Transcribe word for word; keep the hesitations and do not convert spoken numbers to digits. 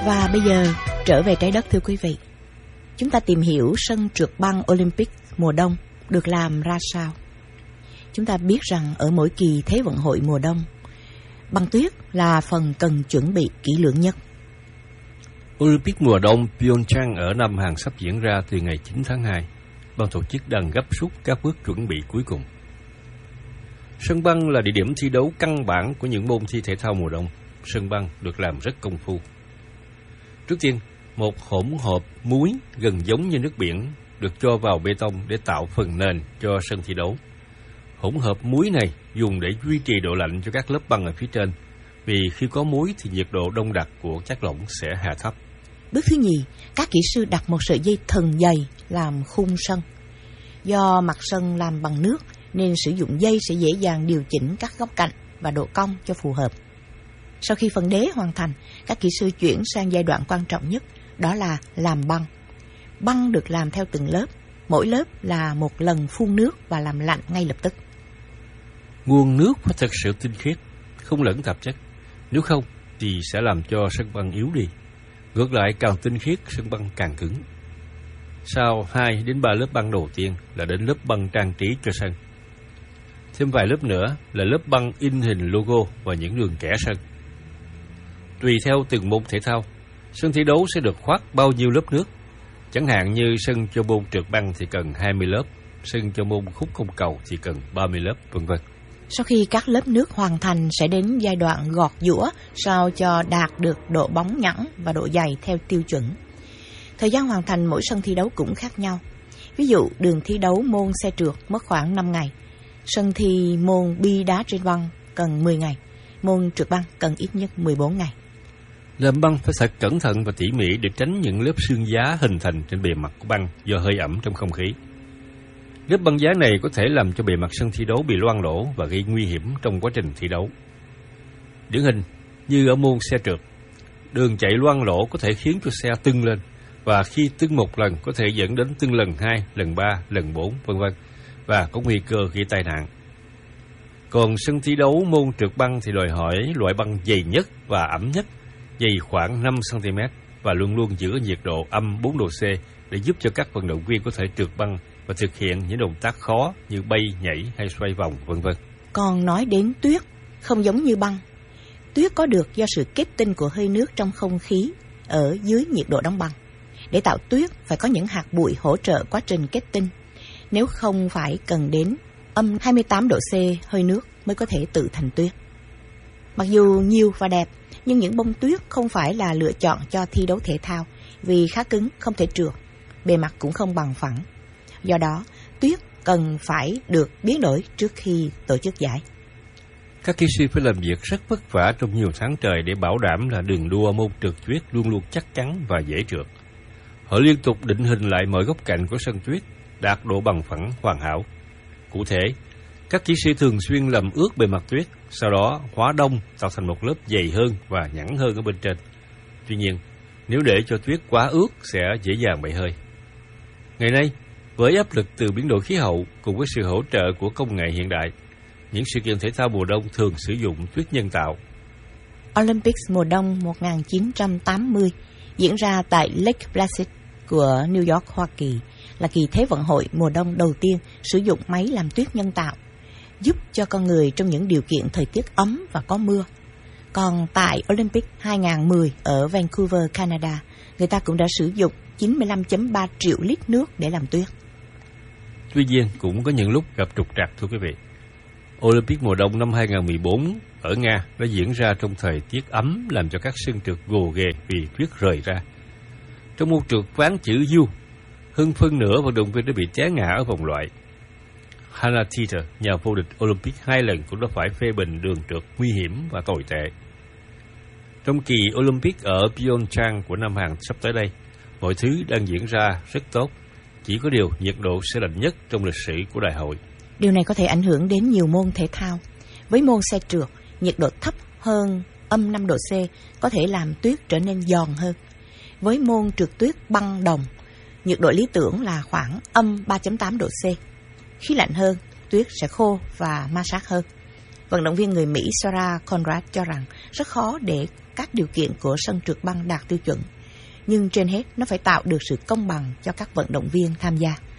Và bây giờ trở về trái đất thưa quý vị. Chúng ta tìm hiểu sân trượt băng Olympic mùa đông được làm ra sao. Chúng ta biết rằng ở mỗi kỳ Thế vận hội mùa đông, băng tuyết là phần cần chuẩn bị kỹ lưỡng nhất. Olympic mùa đông Pyeongchang ở Nam Hàn sắp diễn ra từ ngày chín tháng hai. Ban tổ chức đang gấp rút các bước chuẩn bị cuối cùng. Sân băng là địa điểm thi đấu căn bản của những môn thi thể thao mùa đông. Sân băng được làm rất công phu. Trước tiên, một hỗn hợp muối gần giống như nước biển được cho vào bê tông để tạo phần nền cho sân thi đấu. Hỗn hợp muối này dùng để duy trì độ lạnh cho các lớp băng ở phía trên, vì khi có muối thì nhiệt độ đông đặc của chất lỏng sẽ hạ thấp. Bước thứ nhì, các kỹ sư đặt một sợi dây thần dày làm khung sân. Do mặt sân làm bằng nước nên sử dụng dây sẽ dễ dàng điều chỉnh các góc cạnh và độ cong cho phù hợp. Sau khi phần đế hoàn thành, các kỹ sư chuyển sang giai đoạn quan trọng nhất, đó là làm băng. Băng được làm theo từng lớp, mỗi lớp là một lần phun nước và làm lạnh ngay lập tức. Nguồn nước phải thật sự tinh khiết, không lẫn tạp chất. Nếu không thì sẽ làm cho sân băng yếu đi. Ngược lại, càng tinh khiết, sân băng càng cứng. Sau hai đến ba lớp băng đầu tiên là đến lớp băng trang trí cho sân. Thêm vài lớp nữa là lớp băng in hình logo và những đường kẻ sân. Tùy theo từng môn thể thao, sân thi đấu sẽ được khoác bao nhiêu lớp nước. Chẳng hạn như sân cho môn trượt băng thì cần hai mươi lớp, sân cho môn khúc không cầu thì cần ba mươi lớp, vân vân. Sau khi các lớp nước hoàn thành sẽ đến giai đoạn gọt giũa sao cho đạt được độ bóng nhẵn và độ dày theo tiêu chuẩn. Thời gian hoàn thành mỗi sân thi đấu cũng khác nhau. Ví dụ đường thi đấu môn xe trượt mất khoảng năm ngày, sân thi môn bi đá trên băng cần mười ngày, môn trượt băng cần ít nhất mười bốn ngày. Làm băng phải thật cẩn thận và tỉ mỉ để tránh những lớp sương giá hình thành trên bề mặt của băng do hơi ẩm trong không khí. Lớp băng giá này có thể làm cho bề mặt sân thi đấu bị loang lổ và gây nguy hiểm trong quá trình thi đấu. Điển hình như ở môn xe trượt, đường chạy loang lổ có thể khiến cho xe tưng lên, và khi tưng một lần có thể dẫn đến tưng lần hai, lần ba, lần bốn, vân vân, và có nguy cơ gây tai nạn. Còn sân thi đấu môn trượt băng thì đòi hỏi loại băng dày nhất và ẩm nhất, dày khoảng năm xăng ti mét và luôn luôn giữ nhiệt độ âm bốn độ C để giúp cho các vận động viên có thể trượt băng và thực hiện những động tác khó như bay, nhảy hay xoay vòng, vân vân. Còn nói đến tuyết, không giống như băng. Tuyết có được do sự kết tinh của hơi nước trong không khí ở dưới nhiệt độ đóng băng. Để tạo tuyết phải có những hạt bụi hỗ trợ quá trình kết tinh. Nếu không phải cần đến âm hai mươi tám độ C hơi nước mới có thể tự thành tuyết. Mặc dù nhiều và đẹp, nhưng những bông tuyết không phải là lựa chọn cho thi đấu thể thao vì khá cứng, không thể trượt, bề mặt cũng không bằng phẳng. Do đó, tuyết cần phải được biến đổi trước khi tổ chức giải. Các kỹ sư phải làm việc rất vất vả trong nhiều tháng trời để bảo đảm là đường đua môn trượt tuyết luôn luôn chắc chắn và dễ trượt. Họ liên tục định hình lại mọi góc cạnh của sân tuyết, đạt độ bằng phẳng hoàn hảo. Cụ thể, các kỹ sư thường xuyên làm ướt bề mặt tuyết, sau đó hóa đông tạo thành một lớp dày hơn và nhẵn hơn ở bên trên. Tuy nhiên, nếu để cho tuyết quá ướt sẽ dễ dàng bậy hơi. Ngày nay, với áp lực từ biến đổi khí hậu cùng với sự hỗ trợ của công nghệ hiện đại, những sự kiện thể thao mùa đông thường sử dụng tuyết nhân tạo. Olympics mùa đông một nghìn chín trăm tám mươi diễn ra tại Lake Placid của New York, Hoa Kỳ, là kỳ Thế vận hội mùa đông đầu tiên sử dụng máy làm tuyết nhân tạo, giúp cho con người trong những điều kiện thời tiết ấm và có mưa. Còn tại Olympic hai nghìn mười ở Vancouver, Canada, người ta cũng đã sử dụng chín mươi lăm phẩy ba triệu lít nước để làm tuyết. Tuy nhiên, cũng có những lúc gặp trục trặc thưa quý vị. Olympic mùa đông năm hai nghìn mười bốn ở Nga đã diễn ra trong thời tiết ấm, làm cho các sân trượt gồ ghề vì tuyết rời ra. Trong môn trượt ván chữ U, hơn phân nửa vận động viên đã bị té ngã ở vòng loại. Hannah Teeter, nhà vô địch Olympic hai lần, cũng đã phải phê bình đường trượt nguy hiểm và tồi tệ. Trong kỳ Olympic ở Pyeongchang của năm Hàn sắp tới đây, mọi thứ đang diễn ra rất tốt. Chỉ có điều nhiệt độ sẽ lạnh nhất trong lịch sử của đại hội. Điều này có thể ảnh hưởng đến nhiều môn thể thao. Với môn xe trượt, nhiệt độ thấp hơn âm năm độ C có thể làm tuyết trở nên giòn hơn. Với môn trượt tuyết băng đồng, nhiệt độ lý tưởng là khoảng âm ba phẩy tám độ C. Khi lạnh hơn, tuyết sẽ khô và ma sát hơn. Vận động viên người Mỹ Sarah Conrad cho rằng rất khó để các điều kiện của sân trượt băng đạt tiêu chuẩn, nhưng trên hết nó phải tạo được sự công bằng cho các vận động viên tham gia.